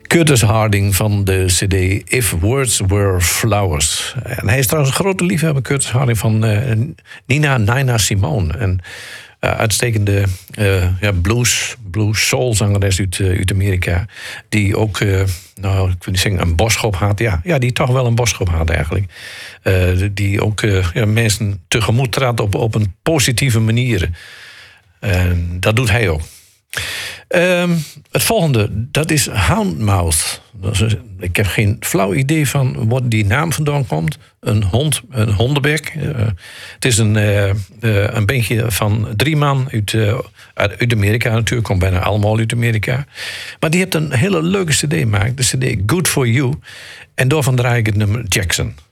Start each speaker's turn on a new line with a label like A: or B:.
A: Curtis Harding van de cd If Words Were Flowers. En hij is trouwens een grote liefhebber, Curtis Harding, van Nina Simone. En uitstekende blues soul zangeres uit Amerika. Die ook, ik wil niet zeggen een boodschap had. Ja, die toch wel een boodschap had eigenlijk. Die ook mensen tegemoet trad op een positieve manier. Dat doet hij ook. Het volgende, dat is Houndmouth. Ik heb geen flauw idee van waar die naam vandaan komt. Een hondenbek. Het is een bandje van 3 man uit Amerika natuurlijk. Komt bijna allemaal uit Amerika. Maar die heeft een hele leuke cd gemaakt. De cd Good For You. En daarvan draai ik het nummer Jackson.